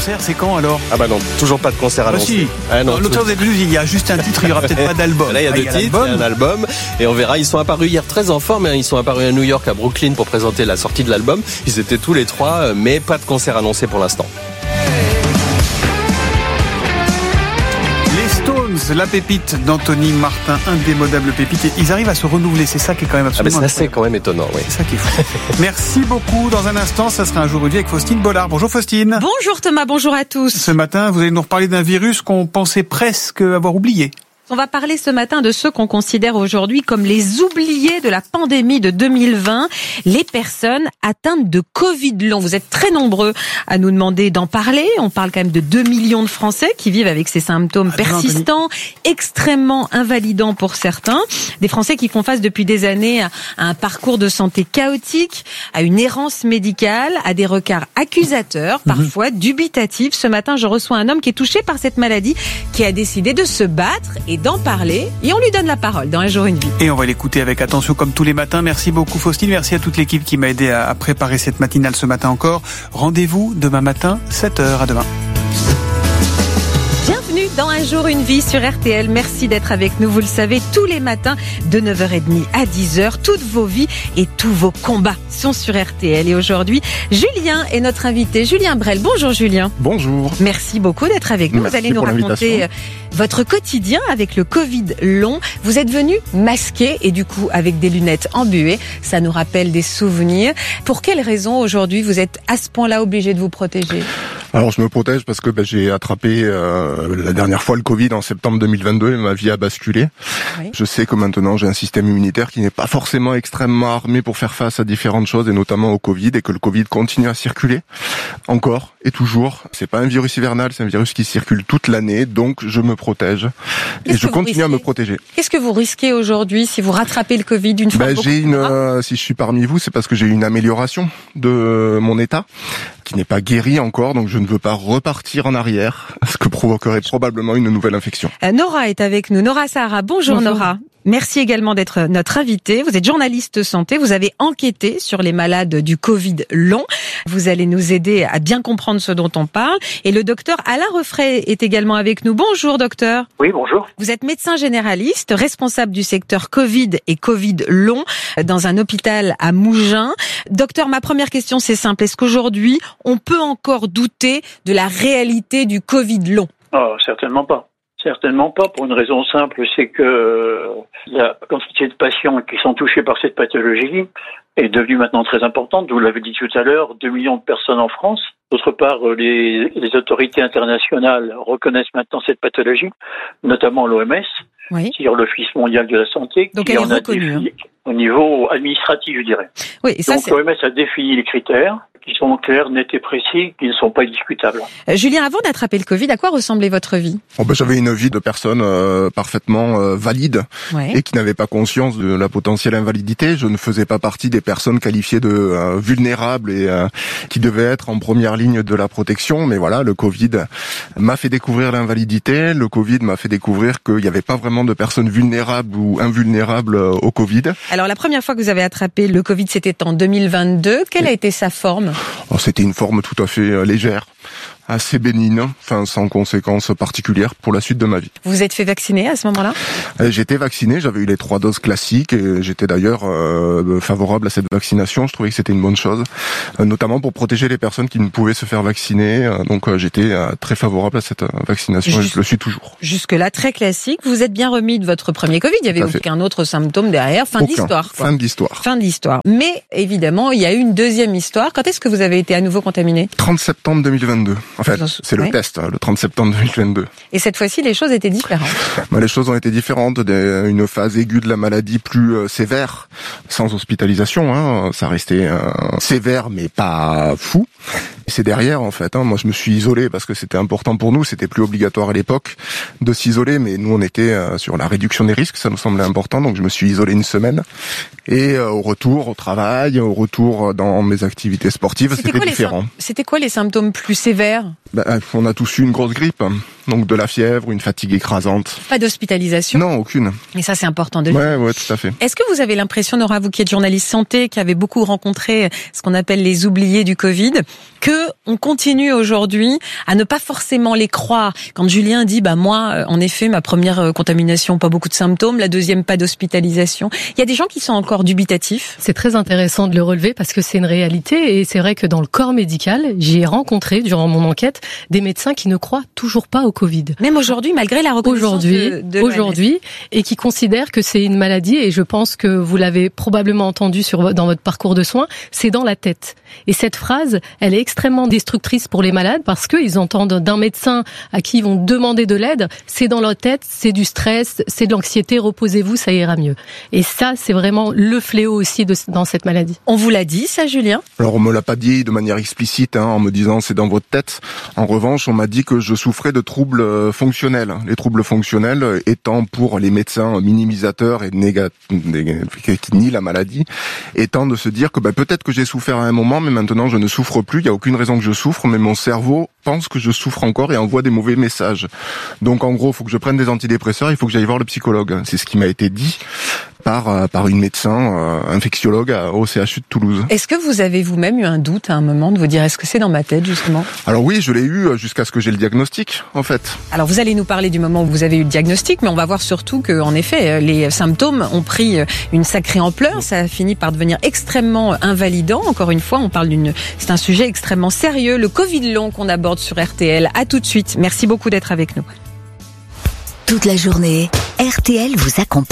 concert, c'est quand alors? Ah bah non, toujours pas de concert annoncé. Si. Ah non, L'auteur des blues, il y a juste un titre, il y aura peut-être pas d'album. Là, il y a 2 titres, il y a un album, et on verra. Ils sont apparus hier très en forme, hein. Ils sont apparus à New York, à Brooklyn, pour présenter la sortie de l'album. Ils étaient tous les 3, mais pas de concert annoncé pour l'instant. Les Stones, la pépite d'Anthony Martin, indémodable pépite. Et ils arrivent à se renouveler, c'est ça qui est quand même absolument Ah, c'est quand même étonnant, oui. C'est ça qui est fou. Merci beaucoup. Dans un instant, ça sera un jour une vie avec Faustine Bollard. Bonjour Faustine. Bonjour Thomas, bonjour à tous. Ce matin, vous allez nous reparler d'un virus qu'on pensait presque avoir oublié. On va parler ce matin de ceux qu'on considère aujourd'hui comme les oubliés de la pandémie de 2020, les personnes atteintes de Covid long. Vous êtes très nombreux à nous demander d'en parler. On parle quand même de 2 millions de Français qui vivent avec ces symptômes persistants, extrêmement invalidants pour certains. Des Français qui font face depuis des années à un parcours de santé chaotique, à une errance médicale, à des regards accusateurs, parfois dubitatifs. Ce matin, je reçois un homme qui est touché par cette maladie, qui a décidé de se battre et d'en parler, et on lui donne la parole dans Un jour une vie. Et on va l'écouter avec attention comme tous les matins. Merci beaucoup Faustine, merci à toute l'équipe qui m'a aidé à préparer cette matinale ce matin encore. Rendez-vous demain matin, 7h, à demain. Bienvenue dans Un jour une vie sur RTL. Merci d'être avec nous. Vous le savez, tous les matins de 9h30 à 10h, toutes vos vies et tous vos combats sont sur RTL. Et aujourd'hui, Julien est notre invité. Julien Brel. Bonjour Julien. Bonjour. Merci beaucoup d'être avec nous. Merci vous allez nous pour raconter votre quotidien avec le Covid long. Vous êtes venu masqué et du coup avec des lunettes embuées. Ça nous rappelle des souvenirs. Pour quelles raisons aujourd'hui vous êtes à ce point-là obligé de vous protéger ? Alors je me protège parce que j'ai attrapé la dernière fois le Covid en septembre 2022 et ma vie a basculé. Oui. Je sais que maintenant j'ai un système immunitaire qui n'est pas forcément extrêmement armé pour faire face à différentes choses et notamment au Covid, et que le Covid continue à circuler encore et toujours. C'est pas un virus hivernal, c'est un virus qui circule toute l'année, donc je me protège et je continue à me protéger. Qu'est-ce que vous risquez aujourd'hui si vous rattrapez le Covid une fois si je suis parmi vous, c'est parce que j'ai eu une amélioration de mon état qui n'est pas guéri encore, donc je ne veux pas repartir en arrière, ce que provoquerait probablement une nouvelle infection. Nora est avec nous. Nora Sahara. Bonjour Nora. Merci également d'être notre invitée. Vous êtes journaliste santé. Vous avez enquêté sur les malades du Covid long. Vous allez nous aider à bien comprendre ce dont on parle. Et le docteur Alain Refray est également avec nous. Bonjour docteur. Oui, bonjour. Vous êtes médecin généraliste, responsable du secteur Covid et Covid long dans un hôpital à Mougins. Docteur, ma première question c'est simple. Est-ce qu'aujourd'hui on peut encore douter de la réalité du Covid long ? Oh, certainement pas. Certainement pas, pour une raison simple, c'est que la quantité de patients qui sont touchés par cette pathologie est devenue maintenant très importante. Vous l'avez dit tout à l'heure, 2 millions de personnes en France. D'autre part, les autorités internationales reconnaissent maintenant cette pathologie, notamment l'OMS, c'est-à-dire l'Office mondial de la santé, donc qui elle en est a reconnue, défini au niveau administratif, je dirais. Oui, et ça, donc l'OMS a défini les critères qui sont clairs, nets et précis, qui ne sont pas discutables. Julien, avant d'attraper le Covid, à quoi ressemblait votre vie ? J'avais une vie de personne parfaitement valide et qui n'avait pas conscience de la potentielle invalidité. Je ne faisais pas partie des personnes qualifiées de vulnérables et qui devaient être en première ligne de la protection. Mais voilà, le Covid m'a fait découvrir l'invalidité. Le Covid m'a fait découvrir qu'il n'y avait pas vraiment de personnes vulnérables ou invulnérables au Covid. Alors la première fois que vous avez attrapé le Covid, c'était en 2022. Quelle a été sa forme ? C'était une forme tout à fait légère, assez bénigne, sans conséquences particulières pour la suite de ma vie. Vous vous êtes fait vacciner à ce moment-là ? J'étais vacciné, j'avais eu les 3 doses classiques et j'étais d'ailleurs favorable à cette vaccination. Je trouvais que c'était une bonne chose, notamment pour protéger les personnes qui ne pouvaient se faire vacciner. Donc j'étais très favorable à cette vaccination et je le suis toujours. Jusque-là, très classique. Vous êtes bien remis de votre premier Covid. Il y avait aucun autre symptôme derrière. Fin de l'histoire. Fin de l'histoire. Fin de l'histoire. Mais évidemment, il y a eu une deuxième histoire. Quand est-ce que vous avez été à nouveau contaminé ? 30 septembre 2022. En fait, c'est le test, le 30 septembre 2022. Et cette fois-ci, les choses étaient différentes. Les choses ont été différentes. Une phase aiguë de la maladie plus sévère, sans hospitalisation. Ça restait sévère, mais pas fou. Et c'est derrière, en fait. Moi, je me suis isolé parce que c'était important pour nous. C'était plus obligatoire à l'époque de s'isoler, mais nous, on était sur la réduction des risques. Ça nous semblait important, donc je me suis isolé une semaine. Et au retour au travail, au retour dans mes activités sportives, c'était différent. C'était quoi les symptômes plus sévères ? On a tous eu une grosse grippe, donc de la fièvre, une fatigue écrasante. Pas d'hospitalisation ? Non, aucune. Et ça, c'est important de le dire. Ouais, tout à fait. Est-ce que vous avez l'impression, Nora, vous qui êtes journaliste santé, qui avez beaucoup rencontré ce qu'on appelle les oubliés du Covid, que on continue aujourd'hui à ne pas forcément les croire? Quand Julien dit, moi, en effet, ma première contamination, pas beaucoup de symptômes, la deuxième, pas d'hospitalisation. Il y a des gens qui sont encore dubitatifs. C'est très intéressant de le relever parce que c'est une réalité et c'est vrai que dans le corps médical, j'ai rencontré durant mon enquête des médecins qui ne croient toujours pas au Covid. Même aujourd'hui, malgré la reconnaissance de aujourd'hui, et qui considèrent que c'est une maladie, et je pense que vous l'avez probablement entendu dans votre parcours de soins, c'est dans la tête. Et cette phrase, elle est extrêmement destructrice pour les malades parce qu'ils entendent d'un médecin à qui ils vont demander de l'aide, c'est dans leur tête, c'est du stress, c'est de l'anxiété, reposez-vous, ça ira mieux. Et ça, c'est vraiment le fléau aussi dans cette maladie. On vous l'a dit, ça, Julien? Alors, on me l'a pas dit de manière explicite, en me disant c'est dans votre tête. En revanche, on m'a dit que je souffrais de troubles fonctionnels. Les troubles fonctionnels étant pour les médecins minimisateurs et qui nient la maladie, étant de se dire que peut-être que j'ai souffert à un moment, mais maintenant je ne souffre plus, il n'y a aucune raison que je souffre, mais mon cerveau pense que je souffre encore et envoie des mauvais messages. Donc en gros, il faut que je prenne des antidépresseurs, il faut que j'aille voir le psychologue. C'est ce qui m'a été dit par une médecin infectiologue au CHU de Toulouse. Est-ce que vous avez vous-même eu un doute à un moment de vous dire est-ce que c'est dans ma tête justement? Alors oui, je l'ai eu jusqu'à ce que j'ai le diagnostic en fait. Alors vous allez nous parler du moment où vous avez eu le diagnostic, mais on va voir surtout que en effet les symptômes ont pris une sacrée ampleur, ça a fini par devenir extrêmement invalidant. Encore une fois, c'est un sujet extrêmement sérieux, le Covid long qu'on aborde sur RTL. À tout de suite. Merci beaucoup d'être avec nous. Toute la journée, RTL vous accompagne.